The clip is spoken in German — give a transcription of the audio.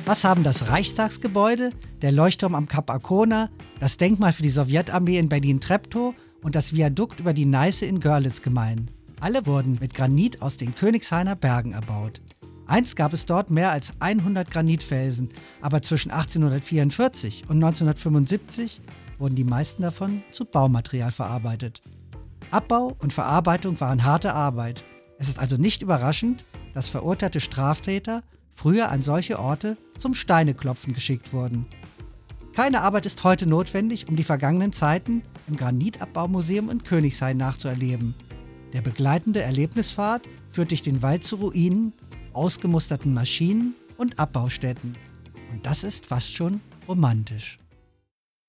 Was haben das Reichstagsgebäude, der Leuchtturm am Kap Arkona, das Denkmal für die Sowjetarmee in Berlin-Treptow und das Viadukt über die Neiße in Görlitz gemein? Alle wurden mit Granit aus den Königshainer Bergen erbaut. Einst gab es dort mehr als 100 Granitfelsen, aber zwischen 1844 und 1975 wurden die meisten davon zu Baumaterial verarbeitet. Abbau und Verarbeitung waren harte Arbeit. Es ist also nicht überraschend, dass verurteilte Straftäter früher an solche Orte zum Steineklopfen geschickt wurden. Keine Arbeit ist heute notwendig, um die vergangenen Zeiten im Granitabbau-Museum in Königshain nachzuerleben. Der begleitende Erlebnispfad führt durch den Wald zu Ruinen, ausgemusterten Maschinen und Abbaustätten. Und das ist fast schon romantisch.